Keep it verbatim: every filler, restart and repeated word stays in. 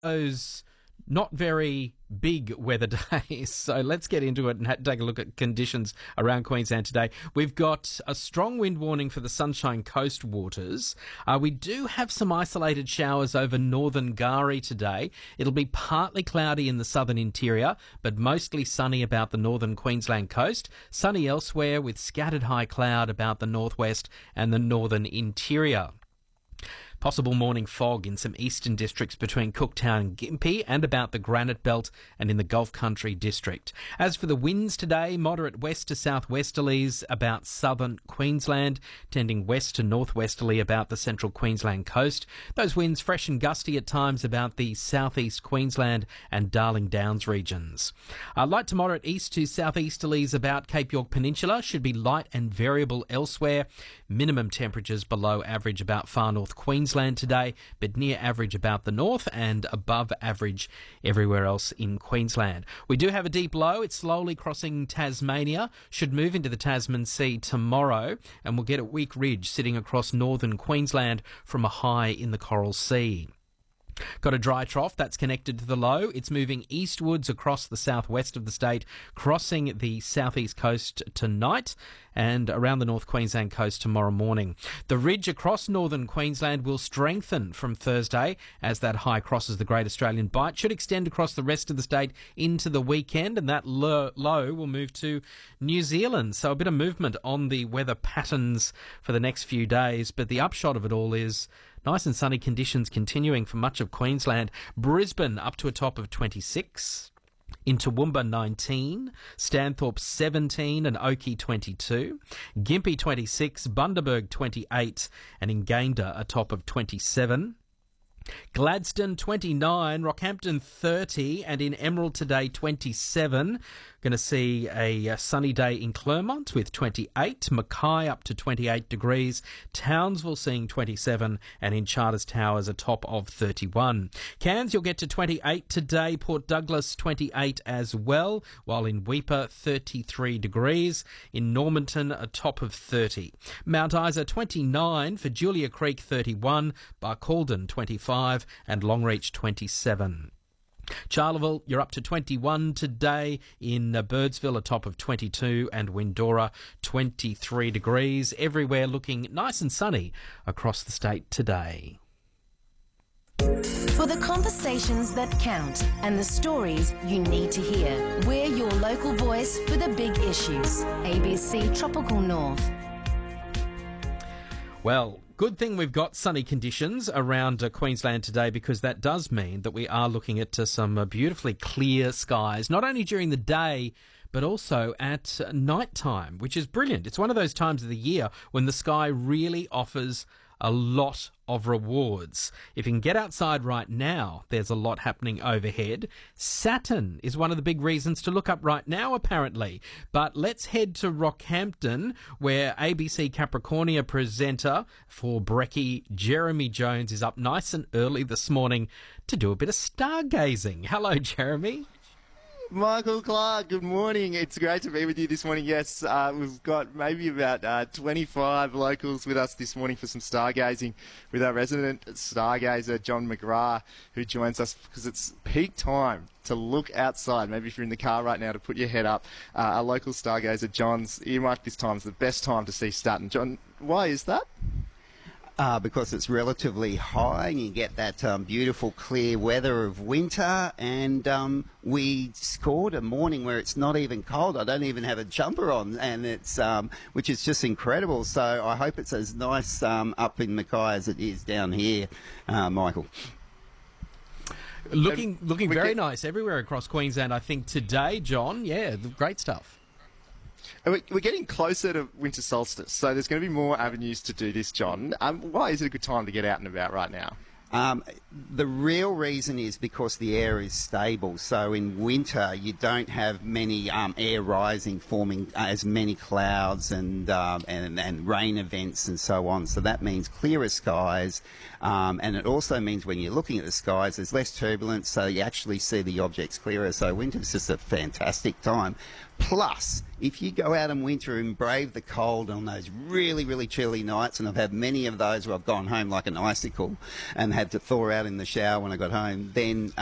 those not very big weather days. So let's get into it and ha- take a look at conditions around Queensland today. We've got a strong wind warning for the Sunshine Coast waters. Uh, we do have some isolated showers over northern Gari today. It'll be partly cloudy in the southern interior, but mostly sunny about the northern Queensland coast. Sunny elsewhere with scattered high cloud about the northwest and the northern interior. Possible morning fog in some eastern districts between Cooktown and Gympie and about the Granite Belt and in the Gulf Country district. As for the winds today, moderate west to southwesterlies about southern Queensland, tending west to northwesterly about the central Queensland coast. Those winds fresh and gusty at times about the southeast Queensland and Darling Downs regions. Uh, light to moderate east to southeasterlies about Cape York Peninsula, should be light and variable elsewhere. Minimum temperatures below average about far north Queensland today, but near average about the north and above average everywhere else in Queensland. We do have a deep low. It's slowly crossing Tasmania, should move into the Tasman Sea tomorrow, and we'll get a weak ridge sitting across northern Queensland from a high in the Coral Sea. Got a dry trough that's connected to the low. It's moving eastwards across the southwest of the state, crossing the southeast coast tonight and around the North Queensland coast tomorrow morning. The ridge across northern Queensland will strengthen from Thursday as that high crosses the Great Australian Bight. Should extend across the rest of the state into the weekend, and that low, low will move to New Zealand. So a bit of movement on the weather patterns for the next few days, but the upshot of it all is nice and sunny conditions continuing for much of Queensland. Brisbane up to a top of twenty-six. In Toowoomba nineteen, Stanthorpe seventeen and Oakey twenty-two, Gympie twenty-six, Bundaberg twenty-eight and in Gayndah a top of twenty-seven. Gladstone twenty-nine, Rockhampton thirty and in Emerald today twenty-seven. Going to see a, a sunny day in Clermont with twenty-eight, Mackay up to twenty-eight degrees, Townsville seeing twenty-seven and in Charters Towers a top of thirty-one. Cairns you'll get to twenty-eight today, Port Douglas twenty-eight as well, while in Weipa thirty-three degrees, in Normanton a top of thirty. Mount Isa twenty-nine, for Julia Creek thirty-one, Barcaldine twenty-five and Longreach twenty-seven. Charleville, you're up to twenty-one today. In uh, Birdsville, a top of twenty-two, and Windora, twenty-three degrees. Everywhere looking nice and sunny across the state today. For the conversations that count and the stories you need to hear, we're your local voice for the big issues. A B C Tropical North. Well, good thing we've got sunny conditions around uh, Queensland today, because that does mean that we are looking at uh, some uh, beautifully clear skies, not only during the day, but also at uh, night time, which is brilliant. It's one of those times of the year when the sky really offers a lot of rewards. If you can get outside right now, there's a lot happening overhead. Saturn is one of the big reasons to look up right now, apparently. But let's head to Rockhampton, where A B C Capricornia presenter for Brekkie, Jeremy Jones, is up nice and early this morning to do a bit of stargazing. Hello, Jeremy. Michael Clark, good morning. It's great to be with you this morning. Yes, uh, we've got maybe about uh, twenty-five locals with us this morning for some stargazing with our resident stargazer, John McGrath, who joins us because it's peak time to look outside. Maybe if you're in the car right now, to put your head up. Uh, our local stargazer, John's earmarked this time as the best time to see Saturn. John, why is that? Uh, because it's relatively high and you get that um, beautiful clear weather of winter, and um, we scored a morning where it's not even cold. I don't even have a jumper on, and it's um, which is just incredible. So I hope it's as nice um, up in Mackay as it is down here, uh, Michael. Looking, looking we very get- nice everywhere across Queensland, I think, today, John. Yeah, great stuff. And we- We're getting closer to winter solstice, so there's going to be more avenues to do this, John. Um, why is it a good time to get out and about right now? Um, the real reason is because the air is stable. So in winter, you don't have many um, air rising, forming as many clouds and, um, and and rain events and so on. So that means clearer skies, um, and it also means when you're looking at the skies, there's less turbulence, so you actually see the objects clearer. So winter's just a fantastic time. Plus, if you go out in winter and brave the cold on those really, really chilly nights, and I've had many of those where I've gone home like an icicle and had to thaw out in the shower when I got home, then